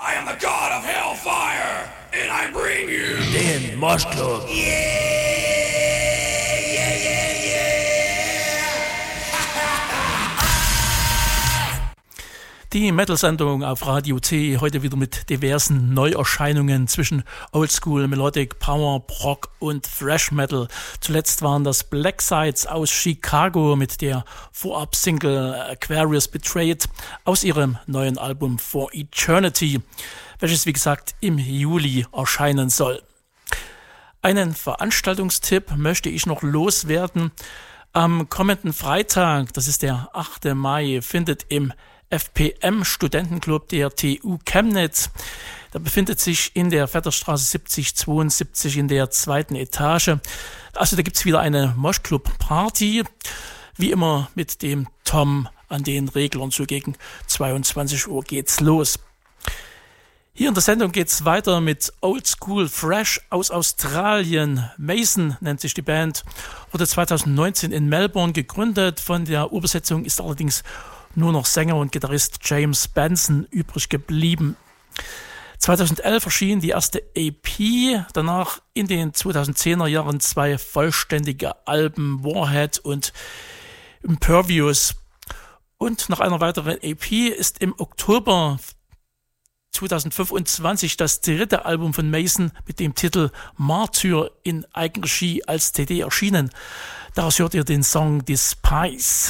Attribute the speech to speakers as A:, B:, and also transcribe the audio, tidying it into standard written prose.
A: I am the god of hellfire, and I bring you
B: den Moshclub. Die Metal-Sendung auf Radio C, heute wieder mit diversen Neuerscheinungen zwischen Oldschool, Melodic, Power, Prog und Thrash Metal. Zuletzt waren das Black Sides aus Chicago mit der Vorab-Single Aquarius Betrayed aus ihrem neuen Album For Eternity, welches wie gesagt im Juli erscheinen soll. Einen Veranstaltungstipp möchte ich noch loswerden. Am kommenden Freitag, das ist der 8. Mai, findet im FPM Studentenclub der TU Chemnitz. Da befindet sich in der Vetterstraße 7072 in der 2. Etage. Also da gibt's wieder eine Moshclub-Party. Wie immer mit dem Tom an den Reglern. So gegen 22 Uhr geht's los. Hier in der Sendung geht's weiter mit Old School Fresh aus Australien. Mason nennt sich die Band. Wurde 2019 in Melbourne gegründet. Von der Urbesetzung ist allerdings nur noch Sänger und Gitarrist James Benson übrig geblieben. 2011 erschien die erste EP, danach in den 2010er Jahren 2 vollständige Alben, Warhead und Impervious. Und nach einer weiteren EP ist im Oktober 2025 das 3. Album von Mason mit dem Titel Martyr in Eigenregie als CD erschienen. Daraus hört ihr den Song Despise.